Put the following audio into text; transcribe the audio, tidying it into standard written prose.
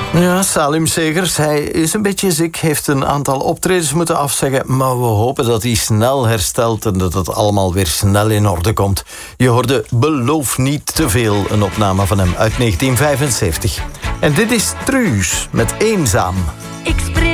Ja, Salim Segers, hij is een beetje ziek, heeft een aantal optredens moeten afzeggen, maar we hopen dat hij snel herstelt en dat het allemaal weer snel in orde komt. Je hoorde Beloof niet te veel, een opname van hem uit 1975. En dit is Truus met Eenzaam.